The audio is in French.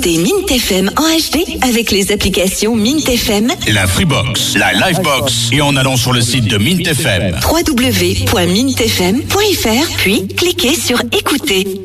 écoutez Mint FM en HD avec les applications Mint FM, la Freebox, la Livebox et en allant sur le site de Mint FM. www.mintfm.fr, puis cliquez sur écouter.